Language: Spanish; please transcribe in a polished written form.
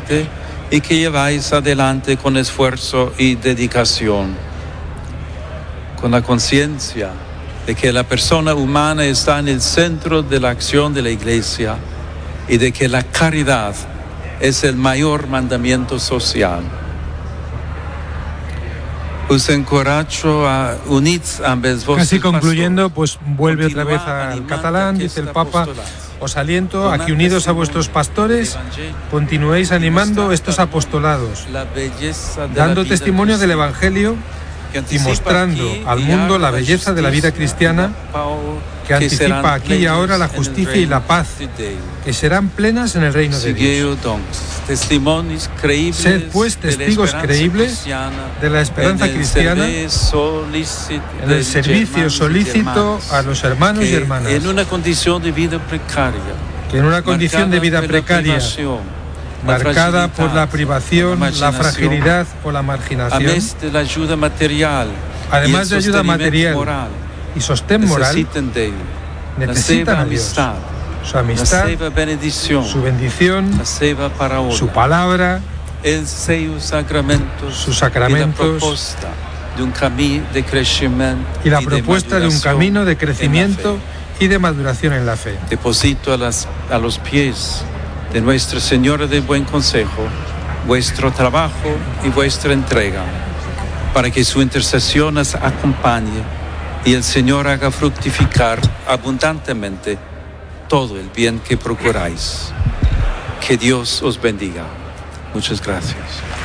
fuerte y que lleváis adelante con esfuerzo y dedicación, con la conciencia de que la persona humana está en el centro de la acción de la Iglesia y de que la caridad es el mayor mandamiento social. Os encorajo a unir ambas voces. Casi concluyendo, pues vuelve otra vez al catalán, dice el Papa: os aliento a que, unidos a vuestros pastores, continuéis animando estos apostolados, dando testimonio del Evangelio y mostrando al mundo la belleza de la vida cristiana, que anticipa aquí y ahora la justicia y la paz, que serán plenas en el reino de Dios. Sed pues testigos creíbles de la esperanza cristiana, en el servicio solícito a los hermanos y hermanas, que en una condición de vida precaria, marcada por la privación, la fragilidad o la marginación, además de ayuda material y sostén moral, necesitan a Dios, su amistad, su bendición, su palabra, sus sacramentos y la propuesta de un camino de crecimiento y de maduración en la fe. Deposito a los pies de Nuestra Señora del Buen Consejo vuestro trabajo y vuestra entrega, para que su intercesión nos acompañe y el Señor haga fructificar abundantemente todo el bien que procuráis. Que Dios os bendiga. Muchas gracias.